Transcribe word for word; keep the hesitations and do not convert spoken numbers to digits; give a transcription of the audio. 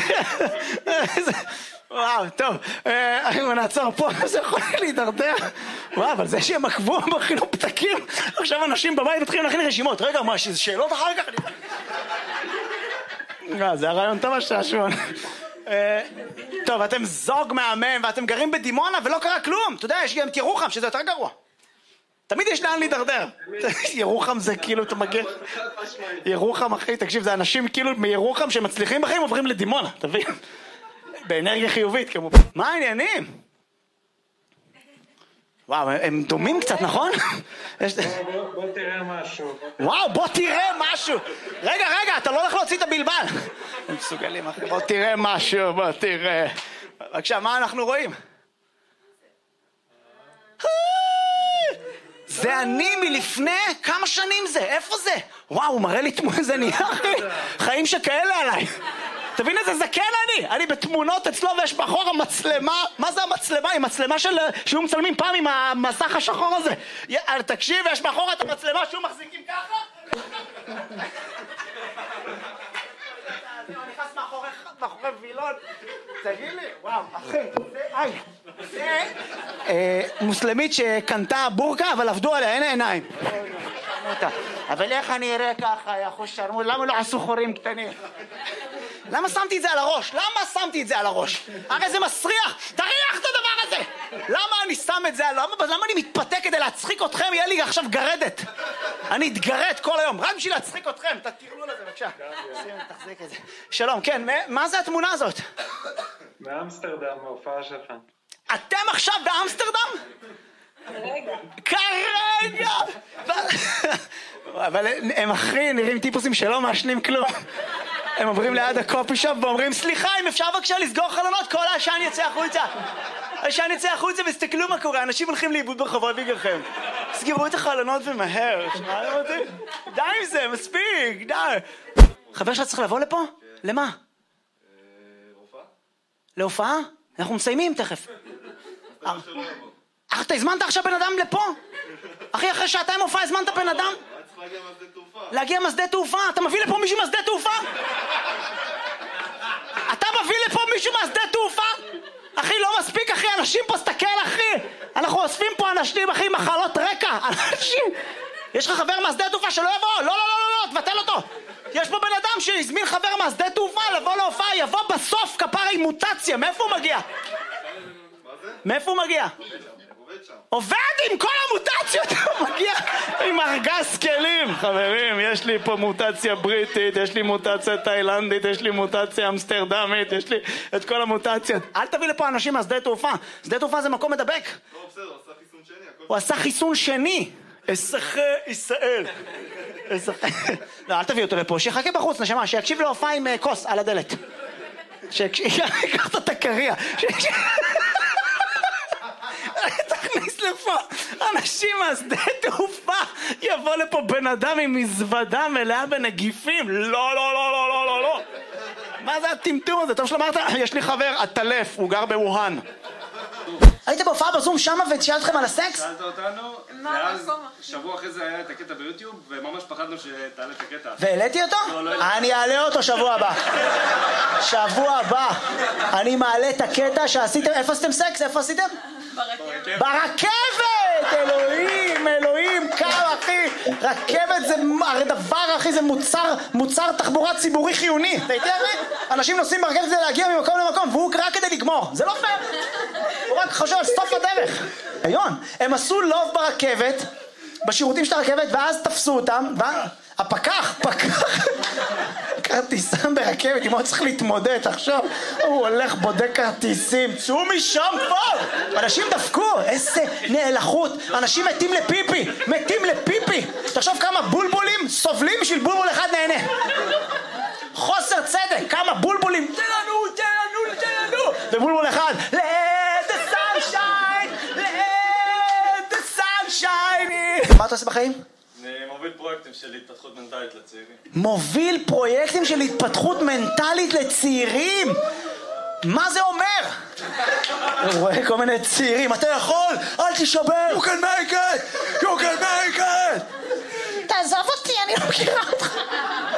וואו, טוב, אנחנו נעצור פה, זה יכול להידרדר. וואו, אבל זה שהם עקבו בחינוך פתקים, עכשיו אנשים בבית מתחילים להכין רשימות. רגע, מה, שזה שאלות אחר כך? זה הרעיון טוב השעשועון. טוב, אתם זוג מהמם ואתם גרים בדימונה ולא קרה כלום. אתה יודע, יש גם את ירוחם שזה יותר גרוע. תמיד יש לאן להידרדר. ירוחם זה כאילו, אתה מגיע... ירוחם, אחי, תקשיב, זה אנשים כאילו מירוחם שמצליחים בחיים עוברים לדימונה, תבין? באנרגיה חיובית כמובן. מה העניינים? וואו, הם דומים קצת, נכון? בוא תראה משהו. וואו, בוא תראה משהו. רגע, רגע, אתה לא הולך להוציא את הבלבל. הם מסוגלים, אחי. בוא תראה משהו, בוא תראה. בבקשה, מה אנחנו רואים? זה אני מלפני כמה שנים זה, איפה זה? וואו, הוא מראה לי תמונה, זה נהיה, אחי. חיים שכאלה עליי. תבין איזה זקן אני, אני בתמונות אצלו ויש מאחור המצלמה, מה זה המצלמה? היא מצלמה של, שהוא מצלמים פעם עם המסך השחור הזה. תקשיב, יש מאחור את המצלמה שהוא מחזיקים ככה? אני נכנס מאחורי וילון, תגיד לי, וואו, אחי, זה מוסלמית שקנתה בורקה אבל עבדו עליה, אין העיניים. אבל איך אני אראה ככה, יא חוש שרמוט, למה לא עשו חורים קטנים? למה שמתי את זה על הראש? למה שמתי את זה על הראש? הרי זה מסריח, תריח את הדבר הזה! למה אני שם את זה? למה, למה אני מתפתה כדי להצחיק אתכם? יהיה לי עכשיו גרדת. אני אתגרד כל היום, רק בשביל להצחיק אתכם. תתראו לזה, בבקשה. תחזיק את זה. שלום, כן, מה זה התמונה הזאת? באמסטרדם, ההופעה שלך. אתם עכשיו באמסטרדם? כרגע! אבל הם אחי, נראים טיפוסים שלא מעשנים כלום. הם עוברים ליד הקופי שופ ואומרים, סליחה, אם אפשר בבקשה לסגור חלונות, כל העשן יצא החוצה. העשן יצא החוצה וסתכלו מה קורה, אנשים הולכים לאיבוד ברחובות בגללכם. סגרו את החלונות ומהר. די עם זה, מספיק, די. חבר שלך צריך לבוא לפה? למה? להופעה? להופעה? אנחנו מסיימים תכף. אך, אתה הזמנת עכשיו בן אדם לפה? אחי, אחרי שעתיים הופעה הזמנת בן אדם? להגיע משדה תעופה. להגיע משדה תעופה? אתה מביא לפה מישהו משדה תעופה? אתה מביא לפה מישהו משדה תעופה? אחי, לא מספיק, אחי, אנשים פה, סתכל, אחי. אנחנו אוספים פה אנשים, אחי, מחלות רקע. אנשים... יש לך חבר משדה תעופה שלא יבוא? לא, לא, לא, לא, לא, תבטל אותו. יש פה בן אדם שהזמין חבר מהשדה תעופה לבוא להופעה, יבוא בסוף כפרה עם מוטציה. מאיפה הוא מגיע? מה זה? מאיפה הוא מגיע? עובד שם. עובד עם כל המוטציות, הוא מגיע עם ארגז כלים. חברים, יש לי פה מוטציה בריטית, יש לי מוטציה תאילנדית, יש לי מוטציה אמסטרדמית, יש לי את כל המוטציות. אל תביא לפה אנשים מהשדה תעופה. שדה תעופה זה מקום מדבק. לא, בסדר, הוא עשה חיסון שני. הוא עשה חיסון שני. אסחי ישראל. לא, אל תביא אותו לפה, שיחכה בחוץ, נשמה, שיקשיב להופעה עם כוס על הדלת. שיקח את הקריה. תכניס לפה אנשים מהשדה תעופה, יבוא לפה בן אדם עם מזוודה מלאה בנגיפים. לא, לא, לא, לא, לא, לא, לא. מה זה הטמטום הזה? טוב שלומרת, יש לי חבר, הטלף, הוא גר בווהאן. היית בהופעה בזום שמה ושאלת לכם על הסקס? שאלת אותנו, ואז שבוע אחרי זה היה את הקטע ביוטיוב, וממש פחדנו שתעלה את הקטע. והעליתי אותו? לא, לא העליתי. אני אעלה אותו שבוע הבא. שבוע הבא. אני מעלה את הקטע שעשיתם, איפה עשיתם סקס? איפה עשיתם? ברכבת. ברכבת! אלוהים, אלוהים, כמה אחי. רכבת זה הדבר, אחי, זה מוצר, מוצר תחבורה ציבורי חיוני. אתה יודע מה? אנשים נוסעים ברכבת כדי להגיע ממקום למקום, והוא רק כדי לגמור. זה לא פייר. הוא רק חושב על סוף הדרך. היום, הם עשו לוב ברכבת, בשירותים של הרכבת, ואז תפסו אותם, הפקח, פקח, כרטיסם ברכבת, אם הוא צריך להתמודד, עכשיו הוא הולך בודק כרטיסים, צאו משם כבר, אנשים דפקו, איזה נאלחות, אנשים מתים לפיפי, מתים לפיפי, תחשוב כמה בולבולים סובלים בשביל בולבול אחד נהנה, חוסר צדק, כמה בולבולים, תן לנו, תן לנו, תן לנו, ובולבול אחד, let the sunshine, let the sunshine. מה אתה עושה בחיים? אני מוביל פרויקטים של התפתחות מנטלית לצעירים. מוביל פרויקטים של התפתחות מנטלית לצעירים? מה זה אומר? אני רואה כל מיני צעירים, אתה יכול, אל תשבר. You can make it! You can make it! תעזוב אותי, אני לא מכירה אותך.